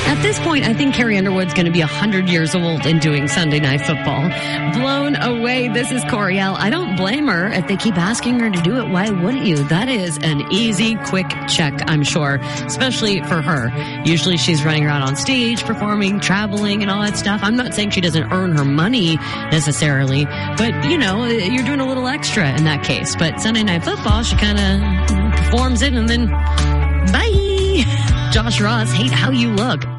At this point, I think Carrie Underwood's going to be 100 years old in doing Sunday Night Football. Blown away. This is Coriel. I don't blame her. If they keep asking her to do it, why wouldn't you? That is an easy, quick check, I'm sure, especially for her. Usually she's running around on stage, performing, traveling, and all that stuff. I'm not saying she doesn't earn her money necessarily, but, you know, you're doing a little extra in that case. But Sunday Night Football, she kind of performs it and then bye. Josh Ross, Hate How You Look.